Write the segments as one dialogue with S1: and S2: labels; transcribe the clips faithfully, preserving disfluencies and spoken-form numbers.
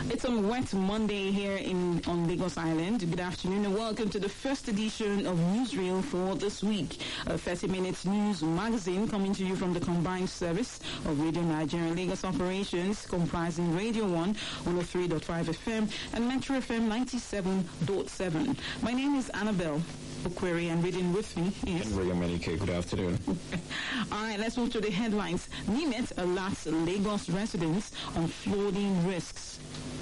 S1: It's a wet Monday here in on Lagos Island. Good afternoon and welcome to the first edition of Newsreel for this week. A thirty minutes news magazine coming to you from the combined service of Radio Nigeria Lagos operations comprising Radio one, one oh three point five F M and Metro F M ninety-seven point seven. My name is Annabelle Okweri, and reading with me is
S2: Henry Amenike. Good afternoon.
S1: All right, let's move to the headlines. NIMET alerts Lagos residents on flooding risks.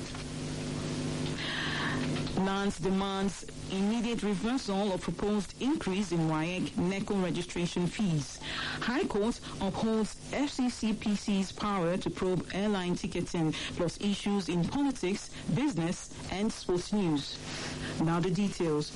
S1: Nance demands immediate reversal of proposed increase in WAEC NECO registration fees. High Court upholds F C C P C's power to probe airline ticketing plus issues in politics, business, and sports news. Now the details.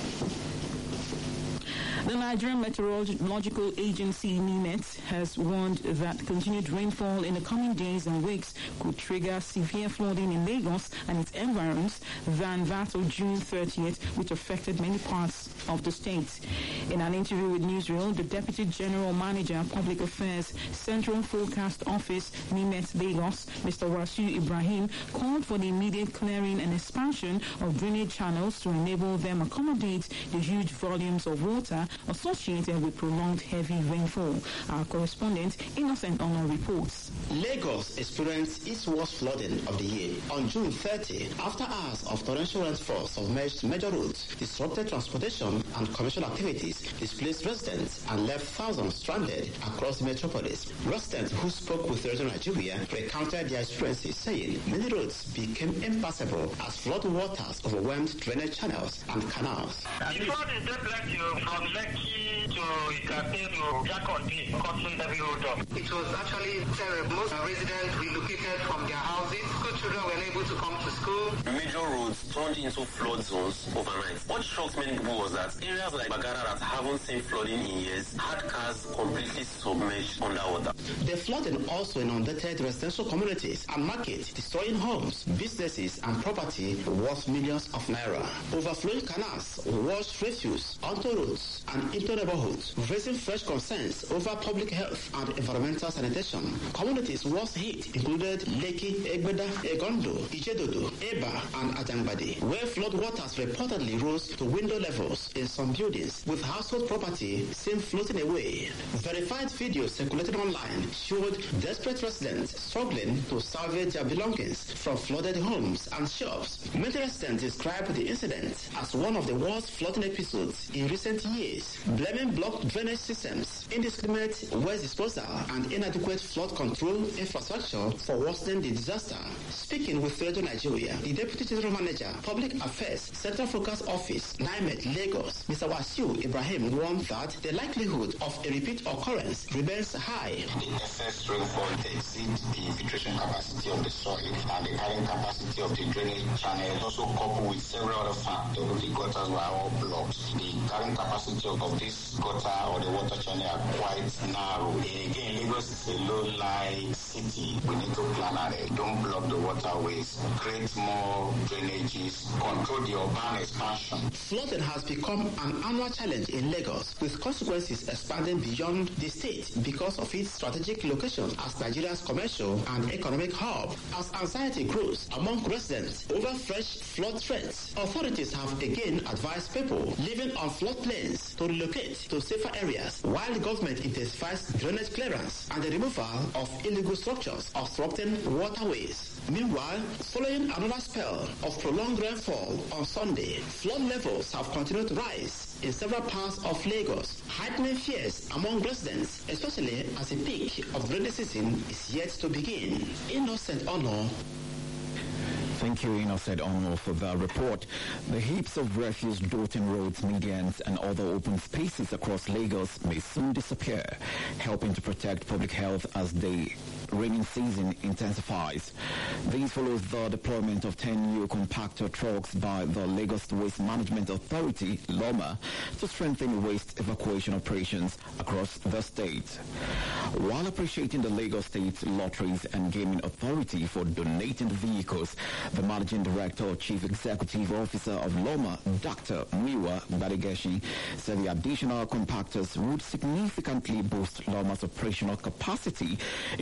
S1: The Nigerian Meteorological Agency, NIMET, has warned that continued rainfall in the coming days and weeks could trigger severe flooding in Lagos and its environs than that of June thirtieth, which affected many parts of the state. In an interview with Newsreel, the Deputy General Manager, Public Affairs, Central Forecast Office, NIMET Lagos, Mister Wasiu Ibrahim, called for the immediate clearing and expansion of drainage channels to enable them accommodate the huge volumes of water associated with prolonged heavy rainfall. Our correspondent, Innocent Honor, reports.
S3: Lagos experienced its worst flooding of the year. On June thirtieth, after hours of torrential rainfall submerged major roads, disrupted transportation and commercial activities, displaced residents, and left thousands stranded across the metropolis. Residents who spoke with Radio Nigeria recounted their experiences, saying many roads became impassable as flood waters overwhelmed drainage channels and canals.
S4: The flood is just like you from Lekki to Ikate to Jakonde, cutting every road up.
S5: It was actually terrible. Most residents relocated from their houses. School children were unable to come to school.
S6: Major roads turned into flood zones overnight. What shocked many people was that areas like Bagara that haven't seen flooding in years had cars completely submerged underwater.
S3: The flooding also inundated residential communities and markets, destroying homes, businesses, and property worth millions of naira. Overflowing canals washed refuse onto roads and into neighborhoods, raising fresh concerns over public health and environmental sanitation. Communities worst hit included Lekki, Egbeda, Egondo, Ijedodo, Eba, and Ajangbade, where flood waters reportedly rose to window levels in some buildings, with household property seen floating away. Verified videos circulated online showed desperate residents struggling to salvage their belongings from flooded homes and shops. Many residents described the incident as one of the worst flooding episodes in recent years, blaming blocked drainage systems, indiscriminate waste disposal, and inadequate flood control infrastructure for worsening the disaster. Speaking with Radio Nigeria, the Deputy General Manager, Public Affairs, Central Focus Office, NIMET Lagos, Mister Wasiu Ibrahim, warned that the likelihood of a repeat occurrence remains high.
S7: The excess rainfall exceeds the infiltration capacity of the soil and the carrying capacity of the drainage channel, also coupled with several other factors. The gutters were all blocked. The carrying capacity of this gutter or the water channel are quite narrow. Again, Lagos is a low-lying city. We need to plan ahead. Don't block the waterways. Create more drainages. Control the urban expansion.
S3: Flooding has become an annual challenge in Lagos, with consequences expanding beyond the state because of its strategic location as Nigeria's commercial and economic hub. As anxiety grows among residents over fresh flood threats, authorities have again advised people living on floodplains to relocate to safer areas, while the government intensifies drainage clearance and the removal of illegal structures obstructing waterways. Meanwhile, following another spell of prolonged rainfall on Sunday, flood levels have continued to rise in several parts of Lagos, heightening fears among residents, especially as the peak of rainy season is yet to begin. Innocent Honor.
S2: Thank you, Innocent Honor, for that report. The heaps of refuse dotting roads, medians, and other open spaces across Lagos may soon disappear, helping to protect public health as the rainy season intensifies. This follows the deployment of ten new compactor trucks by the Lagos Waste Management Authority, LOMA, to strengthen waste evacuation operations across the state. While appreciating the Lagos State Lotteries and Gaming Authority for donating the vehicles, the Managing Director, Chief Executive Officer of LOMA, Doctor Muyiwa Badigeshi, said the additional compactors would significantly boost LOMA's operational capacity, improve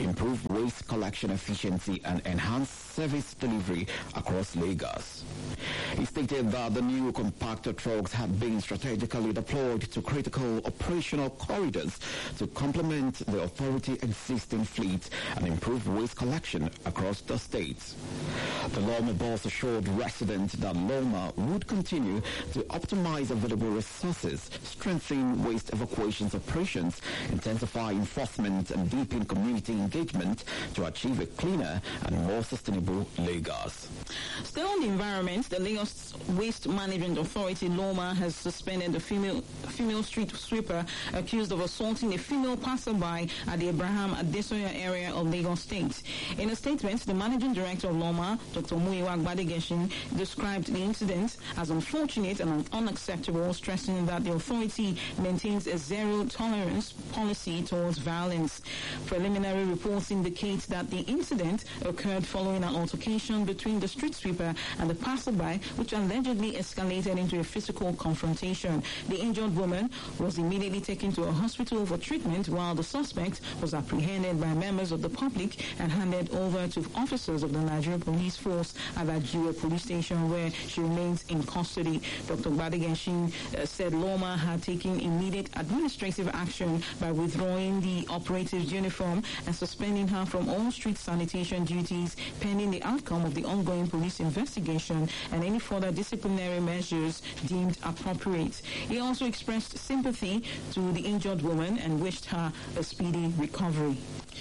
S2: improve waste collection efficiency and enhance service delivery across Lagos. He stated that the new compactor trucks have been strategically deployed to critical operational corridors to complement the authority's existing fleet and improve waste collection across the state. The Loma boss assured residents that Loma would continue to optimize available resources, strengthen waste evacuation operations, intensify enforcement, and deepen community engagement to achieve a cleaner and more sustainable Lagos.
S1: Still on the environment, the Lagos Waste Management Authority, Loma, has suspended a female female street sweeper accused of assaulting a female passerby at the Abraham Adesoya area of Lagos State. In a statement, the managing director of Loma, Doctor Muyiwa Gbadegeshin, described the incident as unfortunate and unacceptable, stressing that the authority maintains a zero-tolerance policy towards violence. Preliminary reports indicate that the incident occurred following an altercation between the street sweeper and the passerby, which allegedly escalated into a physical confrontation. The injured woman was immediately taken to a hospital for treatment, while the suspect was apprehended by members of the public and handed over to officers of the Nigerian Police Force at Ajiwa Police Station, where she remains in custody. Doctor Gbadegeshin uh, said Loma had taken immediate administrative action by withdrawing the operative's uniform and suspending her from all street sanitation duties pending the outcome of the ongoing police investigation and any further disciplinary measures deemed appropriate. He also expressed sympathy to the injured woman and wished her a speedy recovery.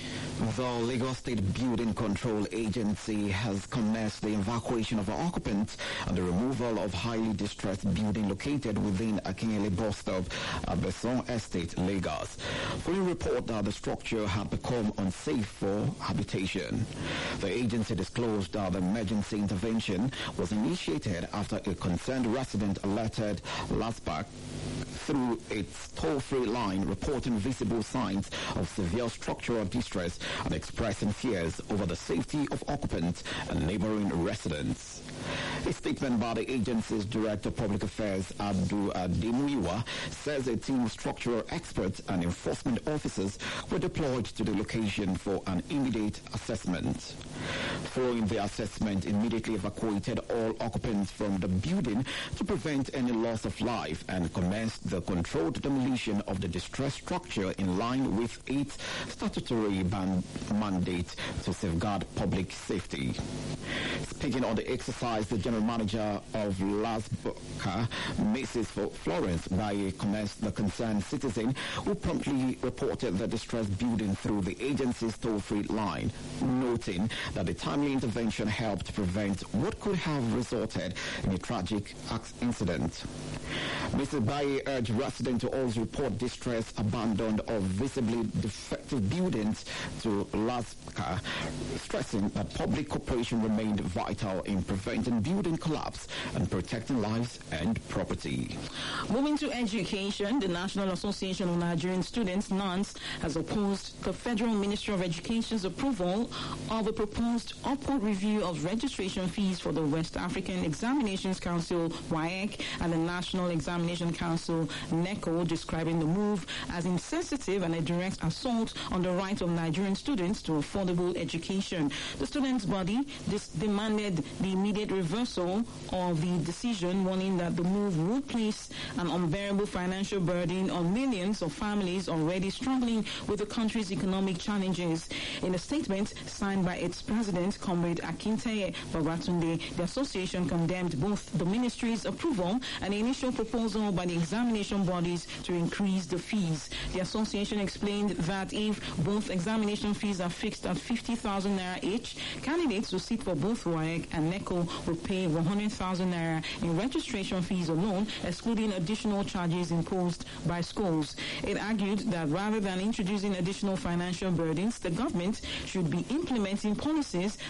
S2: The Lagos State Building Control Agency has commenced the evacuation of occupants and the removal of highly distressed building located within Akinyele bus stop at Beson Estate, Lagos. Following report that the structure had become unsafe for habitation. The agency disclosed that the emergency intervention was initiated after a concerned resident alerted LASPAC through its toll-free line reporting visible signs of severe structural distress and expressing fears over the safety of occupants and neighboring residents. A statement by the agency's Director of Public Affairs, Abdul Ademuyiwa, says a team of structural experts and enforcement officers were deployed to the location for an immediate assessment. Following the assessment, immediately evacuated all occupants from the building to prevent any loss of life and commenced the controlled demolition of the distressed structure in line with its statutory ban- mandate to safeguard public safety. Speaking on the exercise, the General Manager of LASPAC, Missus Florence Baye, commenced the concerned citizen who promptly reported the distressed building through the agency's toll-free line, noting that the timely intervention helped prevent what could have resulted in a tragic incident. Missus Baye urged residents to always report distress, abandoned or visibly defective buildings to LASPAC, stressing that public cooperation remained vital in preventing building collapse and protecting lives and property.
S1: Moving to education, the National Association of Nigerian Students, NANS, has opposed the Federal Ministry of Education's approval of a proposed upward review of registration fees for the West African Examinations Council, W A E C, and the National Examination Council, NECO, describing the move as insensitive and a direct assault on the right of Nigerian students to affordable education. The students' body dis- demanded the immediate reversal of the decision, warning that the move would place an unbearable financial burden on millions of families already struggling with the country's economic challenges. In a statement signed by its president, Comrade Akinteye Babatunde, the association condemned both the ministry's approval and the initial proposal by the examination bodies to increase the fees. The association explained that if both examination fees are fixed at fifty thousand naira each, candidates who sit for both W A E C and NECO will pay one hundred thousand naira in registration fees alone, excluding additional charges imposed by schools. It argued that rather than introducing additional financial burdens, the government should be implementing policies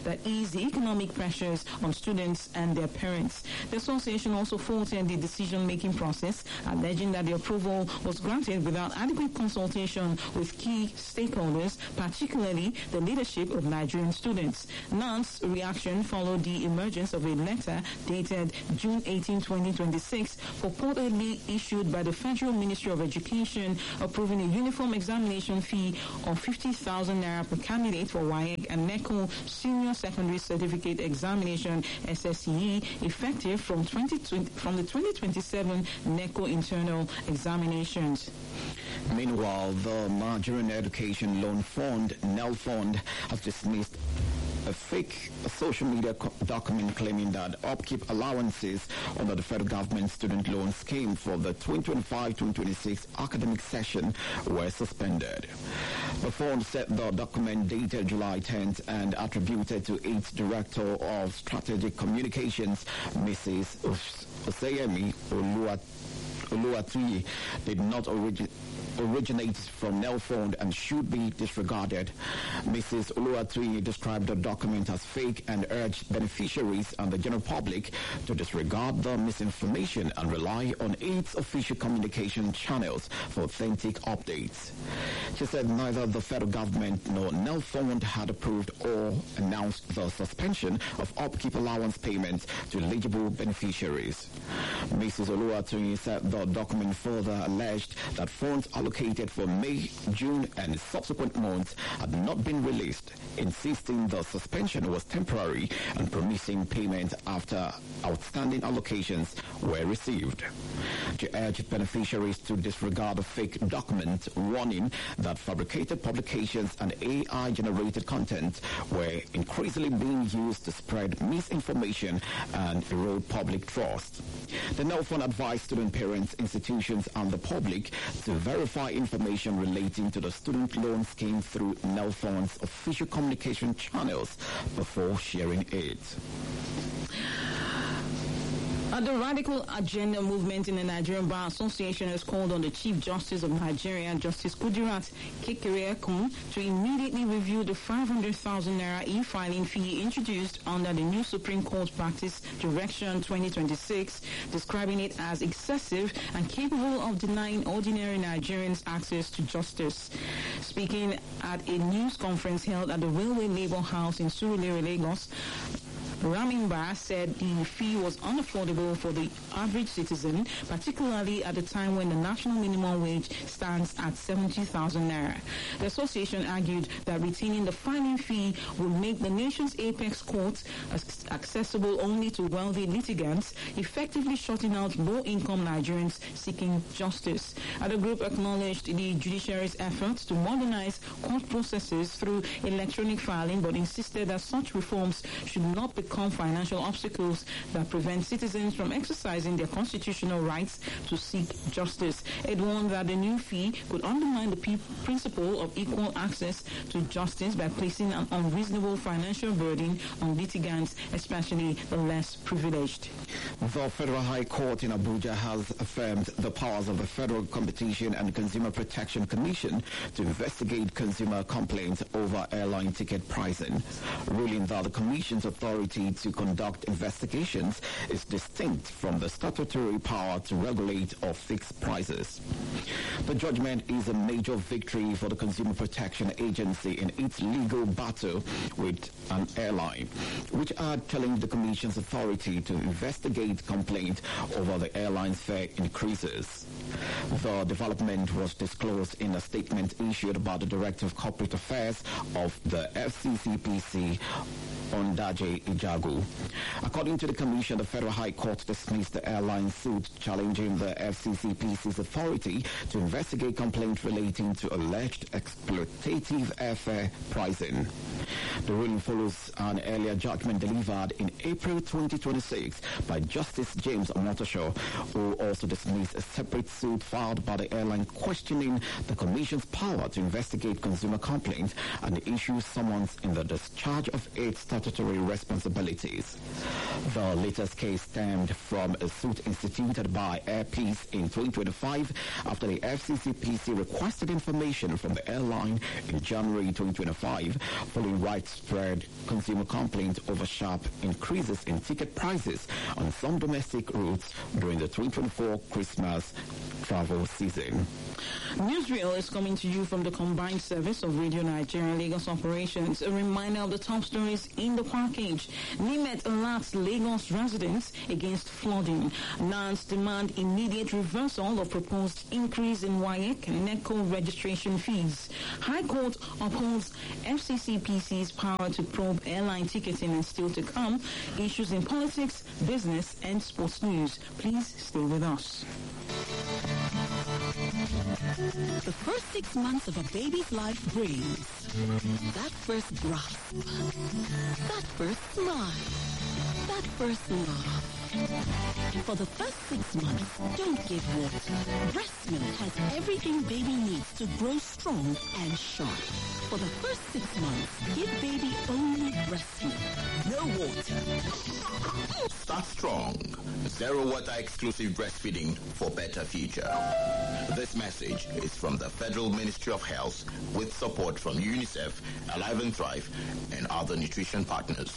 S1: that ease the economic pressures on students and their parents. The association also faulted the decision-making process, alleging that the approval was granted without adequate consultation with key stakeholders, particularly the leadership of Nigerian students. N A N C's reaction followed the emergence of a letter dated June eighteenth, twenty twenty-six, purportedly issued by the Federal Ministry of Education, approving a uniform examination fee of fifty thousand naira per candidate for W A E C and NECO Senior Secondary Certificate Examination S S C E, effective from, twenty twenty, from the twenty twenty-seven NECO internal examinations.
S2: Meanwhile, the Nigerian Education Loan Fund, NELFund, has dismissed a fake social media co- document claiming that upkeep allowances under the federal government student loan scheme for the twenty twenty-five twenty twenty-six academic session were suspended. The fund said the document dated July tenth and attributed to its Director of Strategic Communications, Missus Oseyemi Oluwatoyi, did not originate originates from NELFund and should be disregarded. Missus Oluwatoyi described the document as fake and urged beneficiaries and the general public to disregard the misinformation and rely on its official communication channels for authentic updates. She said neither the federal government nor NELFund had approved or announced the suspension of upkeep allowance payments to eligible beneficiaries. Missus Oluwatoyi said the document further alleged that funds allocated for May, June, and subsequent months had not been released, insisting the suspension was temporary and promising payment after outstanding allocations were received. She urged beneficiaries to disregard the fake document, warning that fabricated publications and A I-generated content were increasingly being used to spread misinformation and erode public trust. The NELFund advised student parents, institutions, and the public to verify information relating to the student loan scheme through NELFund's official communication channels before sharing it.
S1: Uh, the Radical Agenda movement in the Nigerian Bar Association has called on the Chief Justice of Nigeria, Justice Kudirat Kekereekun, to immediately review the five hundred thousand naira e-filing fee introduced under the new Supreme Court Practice Direction twenty twenty-six, describing it as excessive and capable of denying ordinary Nigerians access to justice. Speaking at a news conference held at the Railway Labour House in Surulere, Lagos, Ramimba said the fee was unaffordable for the average citizen, particularly at a time when the national minimum wage stands at seventy thousand naira. The association argued that retaining the filing fee would make the nation's apex court accessible only to wealthy litigants, effectively shutting out low-income Nigerians seeking justice. The group acknowledged the judiciary's efforts to modernize court processes through electronic filing, but insisted that such reforms should not become financial obstacles that prevent citizens from exercising their constitutional rights to seek justice. It warned that the new fee could undermine the pe- principle of equal access to justice by placing an unreasonable financial burden on litigants, especially the less privileged.
S2: The Federal High Court in Abuja has affirmed the powers of the Federal Competition and Consumer Protection Commission to investigate consumer complaints over airline ticket pricing, ruling that the Commission's authority to conduct investigations is distinct from the statutory power to regulate or fix prices. The judgment is a major victory for the Consumer Protection Agency in its legal battle with an airline, which are telling the Commission's authority to investigate complaints over the airline's fare increases. The development was disclosed in a statement issued by the Director of Corporate Affairs of the F C C P C, Ondaje Ijagu. According to the Commission, the Federal High Court dismissed the airline suit challenging the F C C P C's authority to investigate complaints relating to alleged exploitative airfare pricing. The ruling follows an earlier judgment delivered in April twenty twenty-six by Justice James Omotosho, who also dismissed a separate suit filed by the airline questioning the Commission's power to investigate consumer complaints and issue summons in the discharge of its statutory responsibilities. The latest case stemmed from a suit instituted by Air Peace in twenty twenty-five after the F C C P C requested information from the airline in January twenty twenty-five following widespread consumer complaints over sharp increases in ticket prices on some domestic routes during the twenty twenty-four Christmas travel season.
S1: Newsreel is coming to you from the combined service of Radio Nigeria Lagos operations. A reminder of the top stories in the package. NIMET alerts Lagos residents against flooding. NANS demand immediate reversal of proposed increase in W A E C NECO registration fees. High Court upholds F C C P C's power to probe airline ticketing and still to come. Issues in politics, business, and sports news. Please stay with us.
S8: The first six months of a baby's life brings that first grasp, that first smile, that first laugh. For the first six months, don't give water. Breast milk has everything baby needs to grow strong and sharp. For the first six months, give baby only breast milk, no water.
S9: Start strong. Zero water exclusive breastfeeding for better future. This message is from the Federal Ministry of Health with support from UNICEF, Alive and Thrive, and other nutrition partners.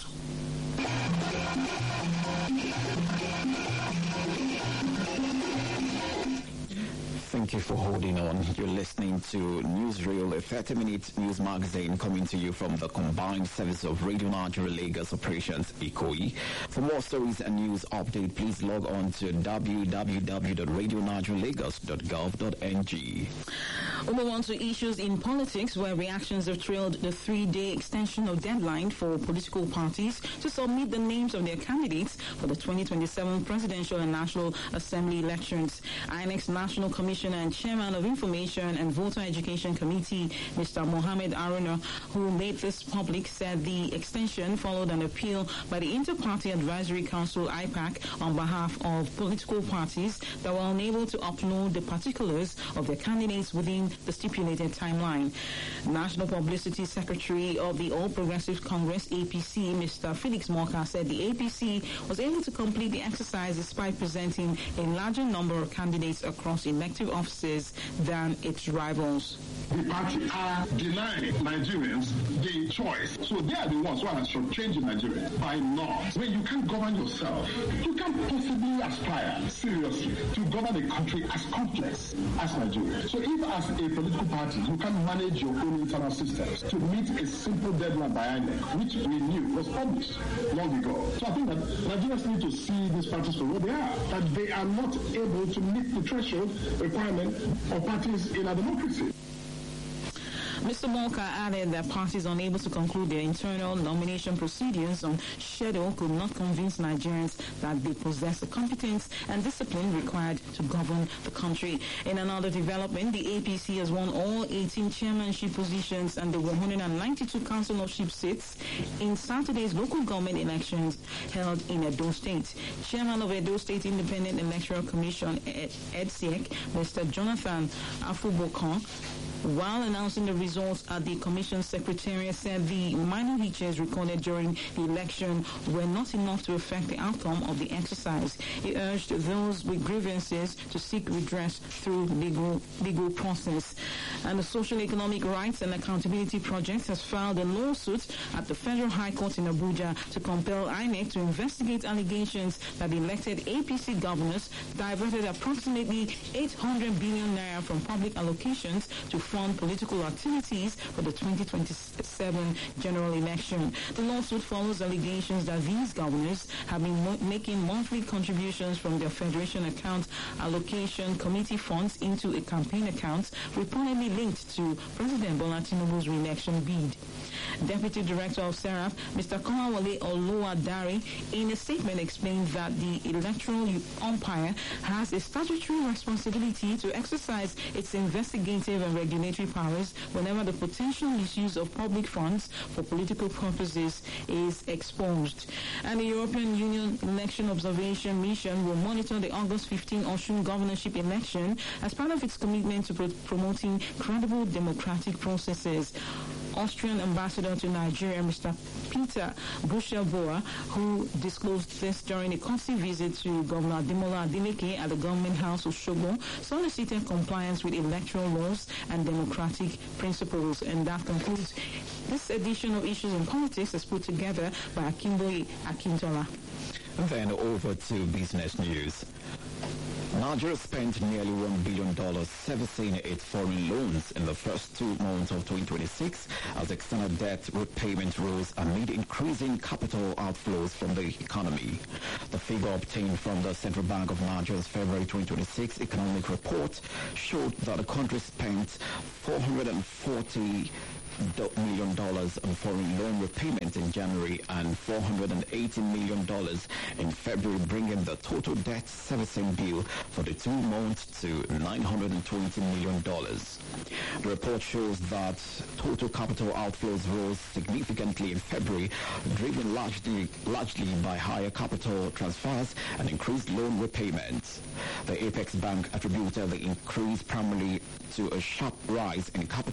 S2: Thank you for holding on. You're listening to Newsreel, a thirty-minute news magazine coming to you from the combined service of Radio Nigeria Lagos operations, I C O I. For more stories and news update, please log on to w w w dot radio nigeria lagos dot gov dot n g.
S1: We move on to issues in politics, where reactions have trailed the three-day extension of deadline for political parties to submit the names of their candidates for the twenty twenty-seven presidential and national assembly elections. I N E C's National Commissioner and Chairman of Information and Voter Education Committee, Mister Mohammed Aruna, who made this public, said the extension followed an appeal by the Inter-Party Advisory Council, I PAC, on behalf of political parties that were unable to upload the particulars of their candidates within the stipulated timeline. National Publicity Secretary of the All Progressives Congress, A P C, Mister Felix Morka, said the A P C was able to complete the exercise despite presenting a larger number of candidates across elective offices than its rivals.
S10: The party are denying Nigerians the choice. So they are the ones who are shortchanging Nigeria by not. When you can't govern yourself, you can't possibly aspire seriously to govern a country as complex as Nigeria. So if as a political party you can manage your own internal systems to meet a simple deadline by I N E C, which we knew was published long ago. So I think that Nigerians need to see these parties for what they are, that they are not able to meet the threshold requirement of parties in a democracy.
S1: Mister Morka added that parties unable to conclude their internal nomination procedures on schedule could not convince Nigerians that they possess the competence and discipline required to govern the country. In another development, the A P C has won all eighteen chairmanship positions and the one hundred ninety-two councillorship seats in Saturday's local government elections held in Edo State. Chairman of Edo State Independent Electoral Commission, E D S E C, Mister Jonathan Afubokon, while announcing the results at the Commission Secretariat, said the minor hitches recorded during the election were not enough to affect the outcome of the exercise. He urged those with grievances to seek redress through legal legal process. And the Social Economic Rights and Accountability Project has filed a lawsuit at the Federal High Court in Abuja to compel I N E C to investigate allegations that elected A P C governors diverted approximately eight hundred billion naira from public allocations to fund political activities for the twenty twenty-seven general election. The lawsuit follows allegations that these governors have been mo- making monthly contributions from their federation account allocation committee funds into a campaign account reportedly linked to President Bola Tinubu's re-election bid. Deputy Director of SERAP, Mister Komawole Oluwadare, in a statement explained that the electoral umpire has a statutory responsibility to exercise its investigative and regulatory powers whenever the potential misuse of public funds for political purposes is exposed. And the European Union Election Observation Mission will monitor the August fifteenth Osun governorship election as part of its commitment to pro- promoting credible democratic processes. Austrian ambassador to Nigeria, Mister Peter Bushel-Boa, who disclosed this during a courtesy visit to Governor Ademola Adeleke at the Government House of Shogbo, solicited compliance with electoral laws and democratic principles. And that concludes this edition of Issues in Politics as put together by Akimboye Akintola.
S2: Then over to business news. Nigeria spent nearly one billion dollars servicing its foreign loans in the first two months of twenty twenty-six as external debt repayment rose amid increasing capital outflows from the economy. The figure obtained from the Central Bank of Nigeria's February twenty twenty-six economic report showed that the country spent four hundred forty million dollars on foreign loan repayments in January and four hundred eighty million dollars in February, bringing the total debt servicing bill for the two months to nine hundred twenty million dollars. The report shows that total capital outflows rose significantly in February, driven largely, largely by higher capital transfers and increased loan repayments. The Apex Bank attributed the increase primarily to a sharp rise in capital